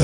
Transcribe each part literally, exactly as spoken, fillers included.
Física.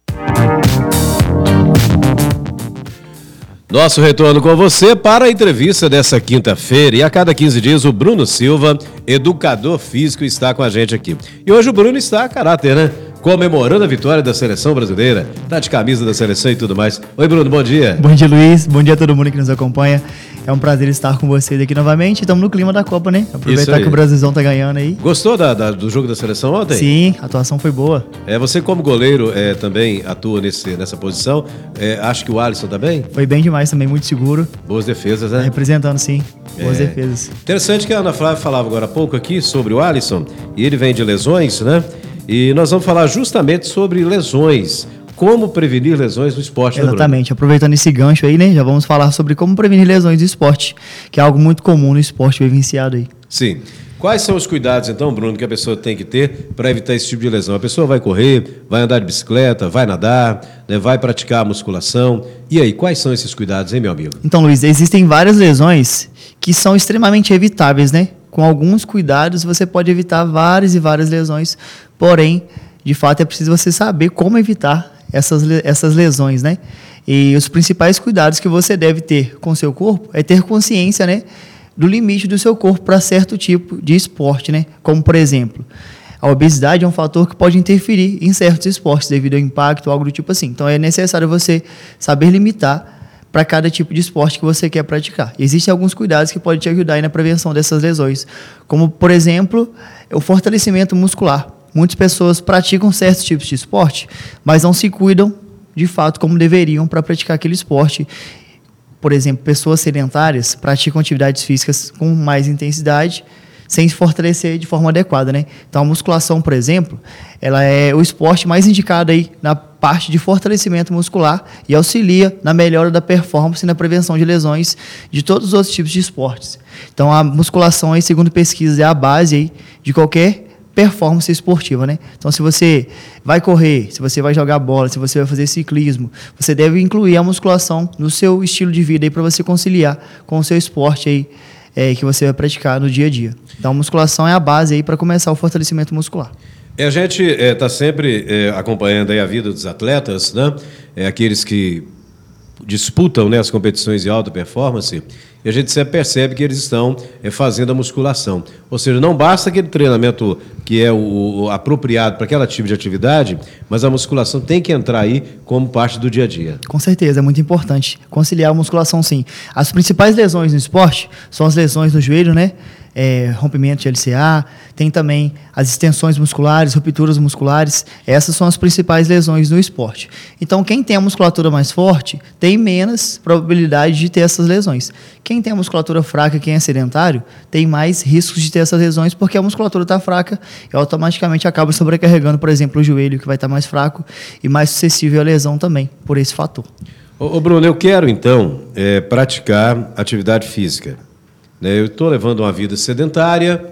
Nosso retorno com você para a entrevista dessa quinta-feira. E a cada quinze dias o Bruno Silva, educador físico, está com a gente aqui. E hoje o Bruno está a caráter, né? Comemorando a vitória da seleção brasileira. Tá de camisa da seleção e tudo mais. Oi, Bruno, bom dia. Bom dia, Luiz. Bom dia a todo mundo que nos acompanha. É um prazer estar com vocês aqui novamente. Estamos no clima da Copa, né? Aproveitar que o Brasilzão tá ganhando aí. Gostou da, da, do jogo da seleção ontem? Sim, a atuação foi boa. É, você como goleiro é, também atua nesse, nessa posição. É, acho que o Alisson tá bem? Foi bem demais também, muito seguro. Boas defesas, né? Tá representando, sim. Boas é. defesas. Interessante que a Ana Flávia falava agora há pouco aqui sobre o Alisson. E ele vem de lesões, né? E nós vamos falar justamente sobre lesões. Como prevenir lesões no esporte, Exatamente, né, aproveitando esse gancho aí, né? Já vamos falar sobre como prevenir lesões do esporte, que é algo muito comum no esporte vivenciado aí. Sim. Quais são os cuidados, então, Bruno, que a pessoa tem que ter para evitar esse tipo de lesão? A pessoa vai correr, vai andar de bicicleta, vai nadar, né, vai praticar a musculação. E aí, quais são esses cuidados, hein, meu amigo? Então, Luiz, existem várias lesões que são extremamente evitáveis, né? Com alguns cuidados, você pode evitar várias e várias lesões, porém, de fato, é preciso você saber como evitar essas, essas lesões, né? E os principais cuidados que você deve ter com o seu corpo é ter consciência, né, do limite do seu corpo para certo tipo de esporte, né? Como, por exemplo, a obesidade é um fator que pode interferir em certos esportes devido ao impacto ou algo do tipo assim. Então, é necessário você saber limitar para cada tipo de esporte que você quer praticar. E existem alguns cuidados que podem te ajudar aí na prevenção dessas lesões, como, por exemplo, o fortalecimento muscular. Muitas pessoas praticam certos tipos de esporte, mas não se cuidam de fato como deveriam para praticar aquele esporte. Por exemplo, pessoas sedentárias praticam atividades físicas com mais intensidade, sem se fortalecer de forma adequada, né? Então, a musculação, por exemplo, ela é o esporte mais indicado aí na parte de fortalecimento muscular e auxilia na melhora da performance e na prevenção de lesões de todos os outros tipos de esportes. Então, a musculação, aí, segundo pesquisas, é a base aí de qualquer performance esportiva, né? Então, se você vai correr, se você vai jogar bola, se você vai fazer ciclismo, você deve incluir a musculação no seu estilo de vida aí para você conciliar com o seu esporte aí é, que você vai praticar no dia a dia. Então, a musculação é a base aí para começar o fortalecimento muscular. É, a gente está é, sempre é, acompanhando aí a vida dos atletas, né? É, aqueles que disputam, né, as competições de alta performance, e a gente sempre percebe que eles estão é, fazendo a musculação. Ou seja, não basta aquele treinamento que é o, o apropriado para aquela tipo de atividade, mas a musculação tem que entrar aí como parte do dia a dia. Com certeza, é muito importante conciliar a musculação, sim. As principais lesões no esporte são as lesões no joelho, né? É, rompimento de L C A, tem também as extensões musculares, rupturas musculares. Essas são as principais lesões no esporte. Então, quem tem a musculatura mais forte tem menos probabilidade de ter essas lesões. Quem tem a musculatura fraca, quem é sedentário, tem mais riscos de ter essas lesões porque a musculatura está fraca e automaticamente acaba sobrecarregando, por exemplo, o joelho, que vai estar mais fraco e mais suscetível à lesão também, por esse fator. Ô, ô Bruno, eu quero, então, é, praticar atividade física. Eu estou levando uma vida sedentária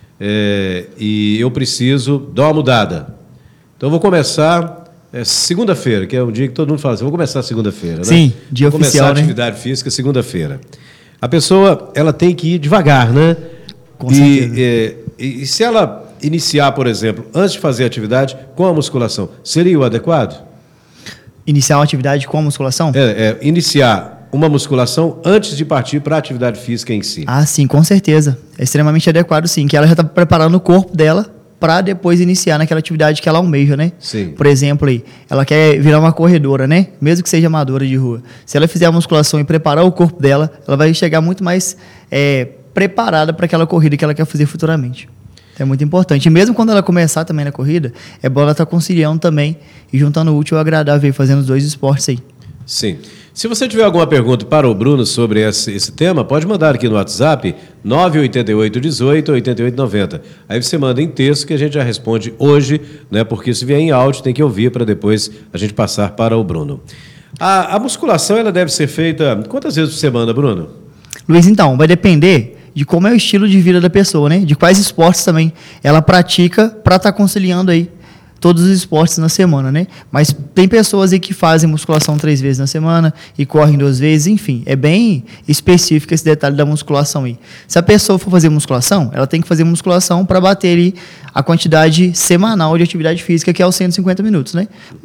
é, e eu preciso dar uma mudada. Então, eu vou começar é, segunda-feira, que é um dia que todo mundo fala assim, vou começar segunda-feira, né? Sim, dia vou oficial, começar a atividade né? física segunda-feira. A pessoa, ela tem que ir devagar, né? Com e, certeza. É, e, e se ela iniciar, por exemplo, antes de fazer a atividade com a musculação, seria o adequado? Iniciar uma atividade com a musculação? É, é iniciar uma musculação antes de partir para a atividade física em si. Ah, sim, com certeza. É extremamente adequado, sim. Que ela já está preparando o corpo dela para depois iniciar naquela atividade que ela almeja, né? Sim. Por exemplo, aí, ela quer virar uma corredora, né? Mesmo que seja amadora de rua. Se ela fizer a musculação e preparar o corpo dela, ela vai chegar muito mais é, preparada para aquela corrida que ela quer fazer futuramente. É muito importante. E mesmo quando ela começar também na corrida, é bom ela estar conciliando também e juntando o útil ao agradável, fazendo os dois esportes aí. Sim. Se você tiver alguma pergunta para o Bruno sobre esse, esse tema, pode mandar aqui no WhatsApp nove oito oito, um oito, oito oito nove zero. Aí você manda em texto que a gente já responde hoje, né? Porque se vier em áudio tem que ouvir para depois a gente passar para o Bruno. A, a musculação ela deve ser feita quantas vezes por semana, Bruno? Luiz, então, vai depender de como é o estilo de vida da pessoa, né? De quais esportes também ela pratica para estar conciliando aí todos os esportes na semana, né? Mas tem pessoas aí que fazem musculação três vezes na semana e correm duas vezes, enfim. É bem específico esse detalhe da musculação aí. Se a pessoa for fazer musculação, ela tem que fazer musculação para bater aí a quantidade semanal de atividade física, que é os cento e cinquenta minutos, né?